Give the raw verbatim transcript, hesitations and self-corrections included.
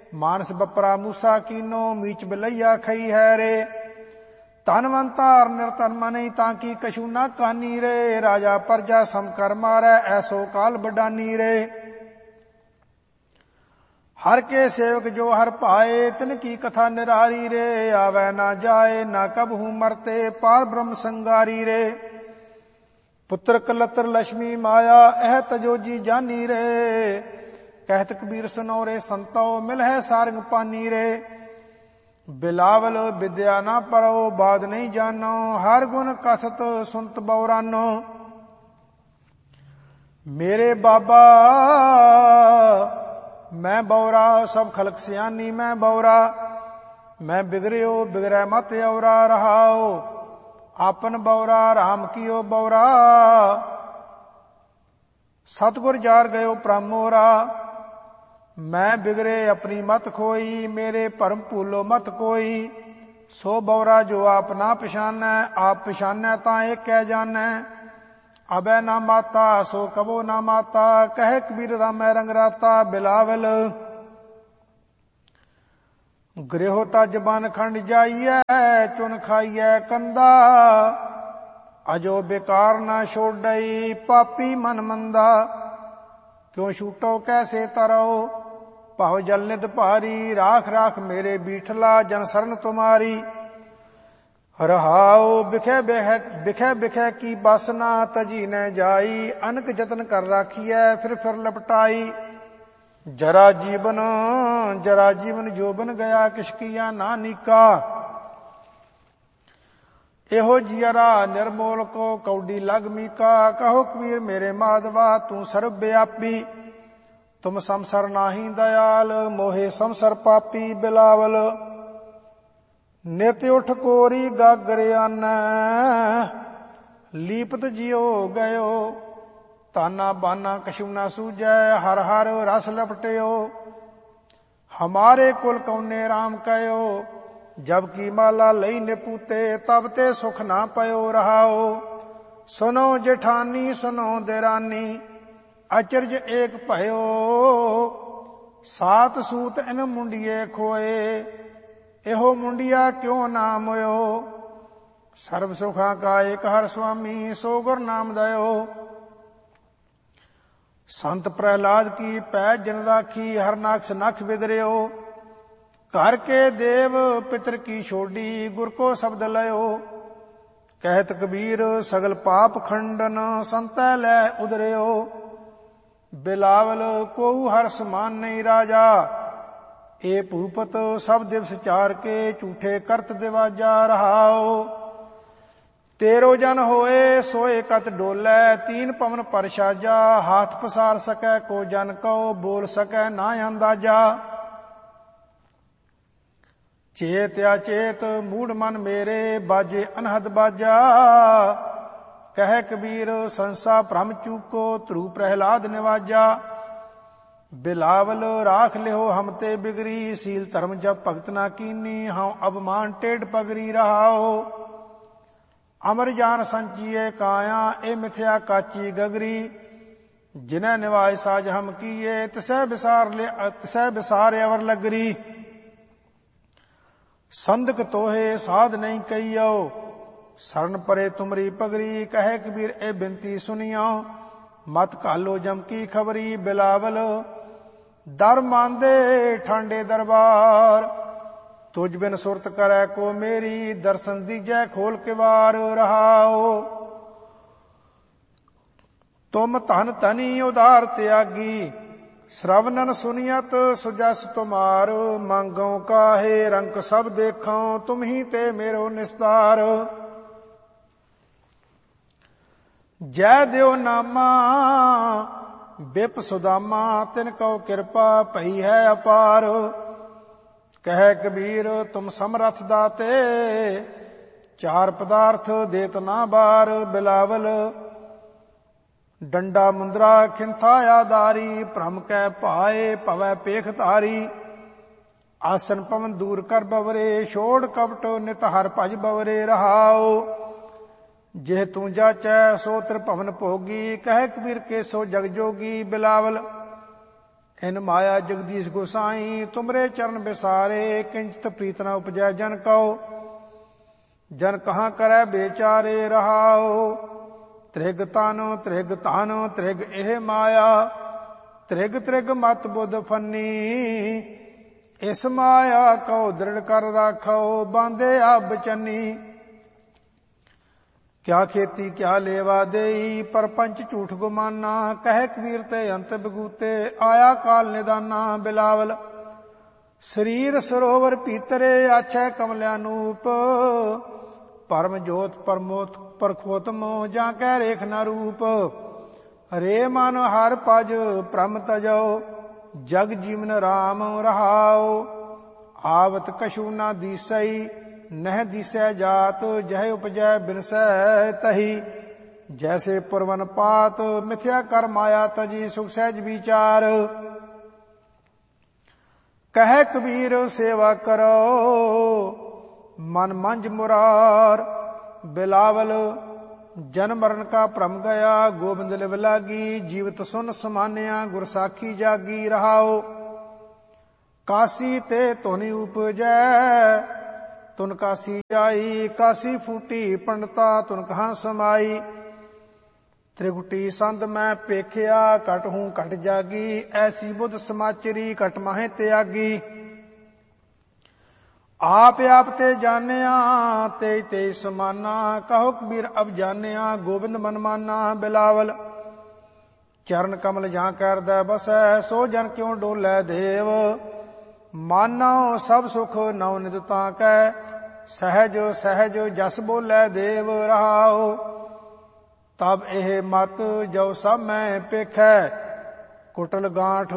ਮਾਨਸ ਬਪਰਾ ਮੂਸਾ ਕੀਨੋ ਮੀਚ ਬਲਈਆ ਖਈ ਹੈ ਰੇ। ਧਨਵੰਤਾਰ ਨਿਰਤਨ ਮਨਈ ਤਾਂ ਕੀ ਕਛੂ ਨਾ ਕਾਨੀ ਰੇ। ਰਾਜਾ ਪਰਜਾ ਸਮ ਕਰ ਮਾਰੈ ਐਸੋ ਕਾਲ ਬਡਾਨੀ ਰੇ। हर के सेवक जो हर पाए तिन की कथा निरारी रे। आवे ना जाए ना कबहू मरते पार ब्रह्म संगारी रे। पुत्र कलत्र लक्ष्मी माया एह तजोजी जानी रे। कहत कबीर सुनो रे संतो मिल है सारंग पानी रे। बिलावल विद्या ना परो बाद नहीं जानो। हर गुण कथत सुनत बौरानो। मेरे बाबा मैं बौरा सब खलक सियानी मैं बौरा। मैं बिगड़ियो बिगड़ै मत औरा रहाओ। आपन बौरा राम कियो बौरा। सतगुर जार गयो प्रामोरा। मैं बिगड़े अपनी मत खोई मेरे भरम भूलो मत कोई। सो बौरा जो आप ना पछानै आप पछानै तां एक कह जानै। अबै ना माता सो कबो ना माता कहे कबीर रामै रंग राता। बिलावल गृह तज बन खंड जाइए चुन खाइए कंदा। अजो बेकार ना छोड़ई पापी मन मंदा। क्यों छूटो कैसे तरो भाव जल नित भारी। राख राख मेरे बीठला जन सरन तुम्हारी। रहाओ बिखे बिखे बिखे की बासना तजी न जाई। अनक जतन कर राखिए फिर फिर लपटाई। जरा जीवन जरा जीवन जोबन गया किसकिया ना नीका। एहो जियरा निर्मोल को कौडी लग मीका। कहो कबीर मेरे माधवा तू सर्व व्यापी। तुम संसर नाही दयाल मोहे संसर पापी। बिलावल नित उठ कोरी गागर आनै। लीपत जियो गयो ताना बाना कछु ना सूझै। हर हर रस लपटियो हमारे कुल कौने राम कयो। जबकि माला लई निपूते तब ते सुख ना पयो रहाओ। सुनो जेठानी सुनो देरानी अचरज एक भयो। सात सूत इन मुंडिये खोए एहो मुंडिया क्यों ना मोयो। सर्व सुखा का एक हर स्वामी सो गुर नाम दयो। संत प्रहलाद की पैज जन राखी हर नाक्ष नख बिदरियो। घर के देव पितर की छोड़ी गुर को शब्द लयो। कहत कबीर सगल पाप खंडन संतै लै उदरियो। बिलावल को हर समान नहीं राजा। ए भूपत सब दिवस चार के झूठे करत दिवाजा। रहाओ तेरो जन होए सोए कत डोलै तीन पवन पर साजा। हाथ पसार सकै को जन को बोल सकै ना अंदाजा। चेत अचेत मूढ़ मन मेरे बाजे अनहद बाजा। कह कबीर संसा भ्रम चूको ध्रुव प्रहलाद निवाजा। बिलावल राख लिहो हम ते बिगरी। सील धर्म जब भगत ना कीनी हम अबमान टेढ़ पगरी। रहाओ अमर जान संचिए काया ए मिथ्या काची गगरी। जिन्हें निवाय साज हम किए तिसै बिसार ले तिसै बिसार अवर लगरी। संदक तोहे साध नहीं कहियो शरण परे तुमरी पगरी। कहे कबीर ए बिनती सुनियो मत कालो जम की खबरी। बिलावल दर मांदे ठांडे दरबार तुझ बिन सुरत करे को मेरी। दर्शन दीजै खोल के वार। रहाओ तुम धन धनी उदार त्यागी। श्रवणन सुनियत सुजस तुमार। मांगो काहे रंक सब देखो तुम ही ते मेरो निस्तार। जय देव नामा बिप सुदामा तिन को कृपा पई है अपार। कह कबीर तुम समरथ दाते चार पदार्थ देत ना बार। बिलावल डंडा मुंदरा खिंथा आदारी। भ्रम कै भाए भवै पेख धारी। आसन पवन दूर कर बवरे छोड़ कपट नित हर भज बवरे। रहाओ जे तू जाचै सो तिर भवन भोगी। कह कबीर के सो जग जोगी। बिलावल इन माया जगदीश गोसाई तुमरे चरण बिसारे किंचित प्रीत न उपजै जन कहो जन कहाँ करे बेचारे रहाओ त्रिग तानो त्रिग तानो त्रिग एह माया त्रिग त्रिग मत बुध फन्नी इस माया को दृढ़ कर राखो बांधे अब चन्नी क्या खेती क्या लेवा देई परपंच झूठ गुमाना कह कबीर ते अंत बगूते आया काल निदाना बिलावल शरीर सरोवर पीतरे आछै कमल्यानूप परम जोत परमोत परखोतम जा कह रेख न रूप हरे मन हर पज प्रम तजो जग जीवन राम रहाओ आवत कछु न दिसई नह दिसै जात जह उपजै बिनसै तही जैसे पुरवन पात मिथ्या कर माया तजी सुख सहज विचार कह कबीर सेवा करो मन मंज मुरार बिलावल जन मरण का भ्रम गया गोबिंद लिव लागी जीवत सुन समान्या गुर साखी जागी रहाओ काशी ते धुनि उपजै तुन काशी जाई काशी फूटी पंडता तुन कहाँ समाई त्रिगुटी संद मैं पेखिया कट हूं कट जागी ऐसी बुध समाचरी कट माहे त्यागी आप आप ते जानिया ते ते समाना कहो कबीर अब जानिया गोबिंद मन माना बिलावल चरण कमल जहां करदै बसै सो जन क्यों डोलै देव मानो सब सुख नौ निदता कै सहज सहज जस बोलै देव रहाओ तब एह मत जो सब मैं पेखै कुटल गांठ